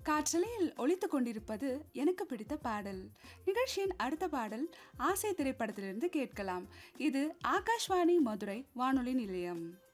காற்றலையில் ஒலித்துக் கொண்டிருப்பது எனக்கு பிடித்த பாடல். நிகழ்ச்சியின் அடுத்த பாடல் ஆசை திரைப்படத்திலிருந்து கேட்கலாம். இது ஆகாஷ்வாணி மதுரை வானொலி நிலையம்.